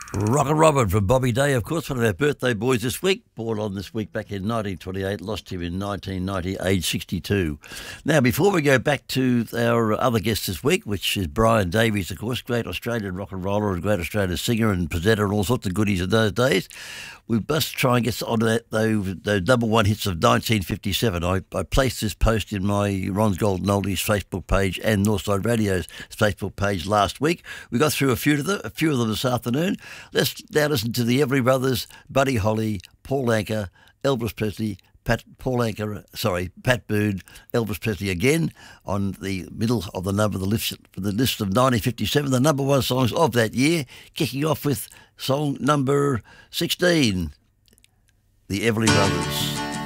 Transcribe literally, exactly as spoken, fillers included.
Rockin' Robin from Bobby Day, of course, one of our birthday boys this week. Born on this week back in nineteen twenty-eight, lost him in nineteen ninety, age sixty-two. Now, before we go back to our other guest this week, which is Brian Davies, of course, great Australian rock and roller and great Australian singer and presenter and all sorts of goodies in those days, we must try and get on that, those, those number one hits of nineteen fifty-seven. I, I placed this post in my Ron's Golden Oldies Facebook page and Northside Radio's Facebook page last week. We got through a few of them, a few of them this afternoon. Let's now listen to the Everly Brothers, Buddy Holly, Paul Anka, Elvis Presley, Pat, Paul Anka, sorry, Pat Boone, Elvis Presley again on the middle of the number, the list, the list of nineteen fifty-seven, the number one songs of that year, kicking off with song number sixteen, the Everly Brothers.